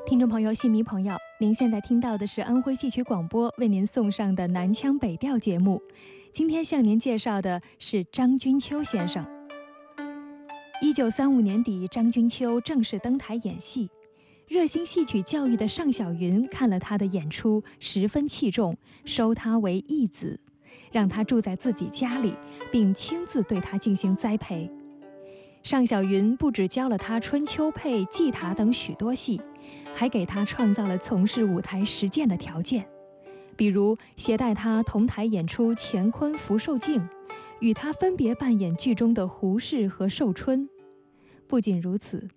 听众朋友、戏迷朋友，您现在听到的是安徽戏曲广播为您送上的南腔北调节目。今天向您介绍的是张君秋先生。1935年底，张君秋正式登台演戏。热心戏曲教育的尚小云看了他的演出，十分器重，收他为义子，让他住在自己家里，并亲自对他进行栽培。尚小云不只教了他春秋配、祭塔等许多戏，还给他创造了从事舞台实践的条件，比如携带他同台演出乾坤福寿镜，与他分别扮演剧中的胡适和寿春。不仅如此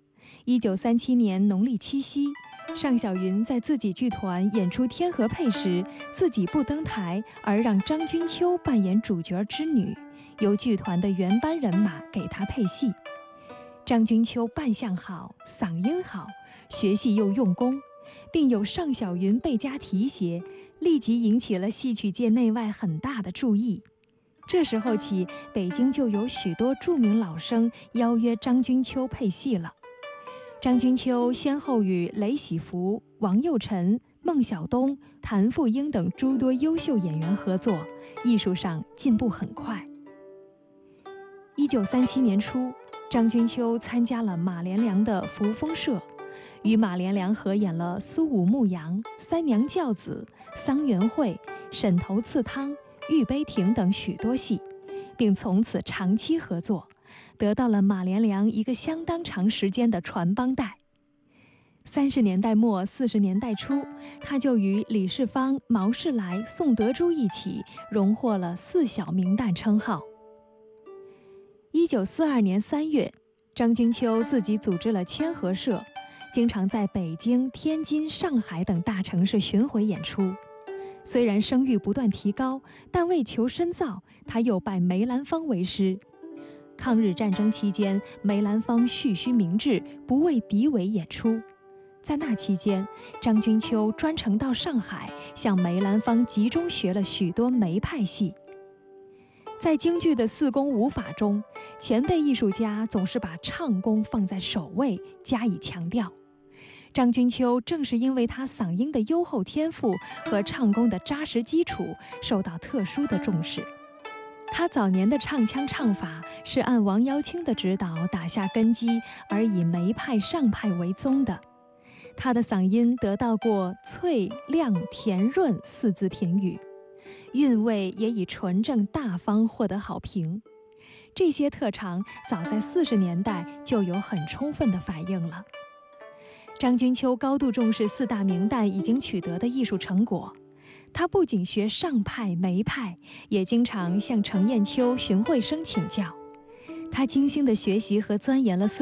，1937年农历七夕，尚小云在自己剧团演出天河配时，自己不登台，而让张君秋扮演主角之女，由剧团的原班人马给他配戏。张君秋扮相好，嗓音好，学戏又用功，并有尚小云倍加提携，立即引起了戏曲界内外很大的注意。这时候起，北京就有许多著名老生邀约张君秋配戏了。张君秋先后与雷喜福、王佑辰、孟小冬、谭富英等诸多优秀演员合作，艺术上进步很快。1937年初，张君秋参加了马连良的扶风社，与马连良合演了《苏武牧羊》《三娘教子》《桑园会》《沈头刺汤》《玉杯亭》等许多戏，并从此长期合作，得到了马连良一个相当长时间的传帮带。30年代末40年代初，他就与李世芳、毛世来、宋德珠一起荣获了4小名旦称号。1942年3月，张君秋自己组织了千和社，经常在北京、天津、上海等大城市巡回演出。虽然声誉不断提高，但为求深造，他又拜梅兰芳为师。抗日战争期间，梅兰芳蓄须明志，不为敌伪演出。在那期间，张君秋专程到上海，向梅兰芳集中学了许多梅派戏。在京剧的4功5法中，前辈艺术家总是把唱功放在首位，加以强调。张君秋正是因为他嗓音的优厚天赋和唱功的扎实基础，受到特殊的重视。他早年的唱腔唱法是按王瑶卿的指导打下根基，而以梅派上派为宗的。他的嗓音得到过脆、亮、甜润4字评语，韵味也以纯正大方获得好评。这些特长早在40年代就有很充分的反映了。张君秋高度重视4大名旦已经取得的艺术成果，他不仅学上派、梅派，也经常向程砚秋、荀慧生请教。他精心地学习和钻研了